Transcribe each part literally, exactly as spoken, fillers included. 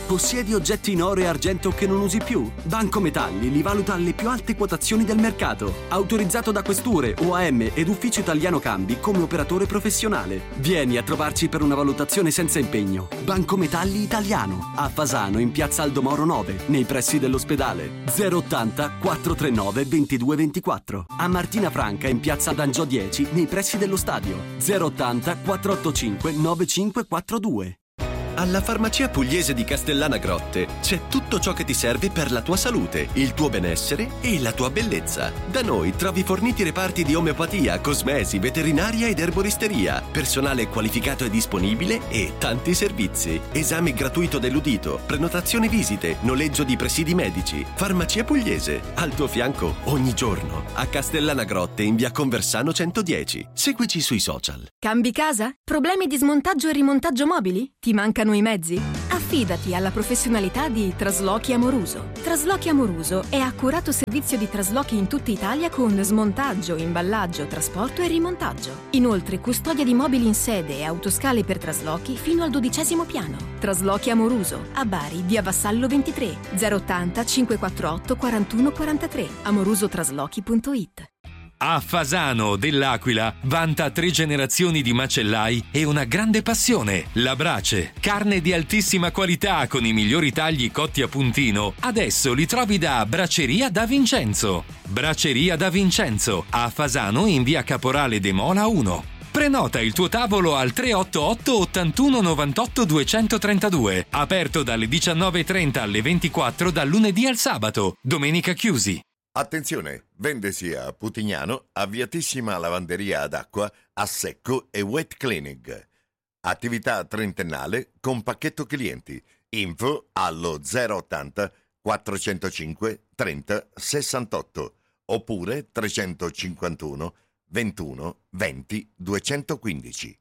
Possiedi oggetti in oro e argento che non usi più? Banco Metalli li valuta alle più alte quotazioni del mercato. Autorizzato da questure, O A M ed Ufficio Italiano Cambi come operatore professionale. Vieni a trovarci per una valutazione senza impegno. Banco Metalli Italiano. A Fasano in piazza Aldomoro nove, nei pressi dell'ospedale. zero ottanta quattrocentrentanove ventidue ventiquattro. A Martina Franca in piazza D'Angiò dieci, nei pressi dello stadio. zero ottanta quattrocentottantacinque novantacinque quarantadue. Alla Farmacia Pugliese di Castellana Grotte c'è tutto ciò che ti serve per la tua salute, il tuo benessere e la tua bellezza. Da noi trovi forniti reparti di omeopatia, cosmesi, veterinaria ed erboristeria, personale qualificato e disponibile e tanti servizi. Esame gratuito dell'udito, prenotazione visite, noleggio di presidi medici. Farmacia Pugliese, al tuo fianco ogni giorno. A Castellana Grotte in via Conversano centodieci. Seguici sui social. Cambi casa? Problemi di smontaggio e rimontaggio mobili? Ti mancano i mezzi? Affidati alla professionalità di Traslochi Amoruso. Traslochi Amoruso è accurato servizio di traslochi in tutta Italia con smontaggio, imballaggio, trasporto e rimontaggio. Inoltre custodia di mobili in sede e autoscale per traslochi fino al dodicesimo piano. Traslochi Amoruso, a Bari, via Vassallo ventitré, zero ottanta cinquecentoquarantotto quarantuno quarantatré, amorusotraslochi punto it. A Fasano dell'Aquila vanta tre generazioni di macellai e una grande passione, la brace. Carne di altissima qualità con i migliori tagli cotti a puntino. Adesso li trovi da Braceria da Vincenzo. Braceria da Vincenzo, a Fasano in via Caporale de Mola uno. Prenota il tuo tavolo al tre otto otto ottantuno novantotto duecentotrentadue. Aperto dalle diciannove e trenta alle ventiquattro dal lunedì al sabato. Domenica chiusi. Attenzione, vendesi a Putignano, avviatissima lavanderia ad acqua, a secco e wet cleaning. Attività trentennale con pacchetto clienti. Info allo zero ottanta quattrocentocinque trenta sessantotto oppure trecentocinquantuno ventuno venti duecentoquindici.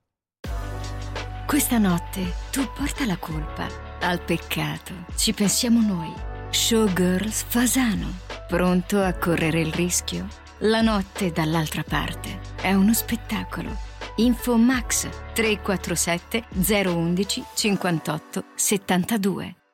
Questa notte tu porta la colpa al peccato. Ci pensiamo noi. Showgirls Fasano. Pronto a correre il rischio? La notte dall'altra parte è uno spettacolo. Info Max tre quattro sette zero uno uno cinquantotto settantadue.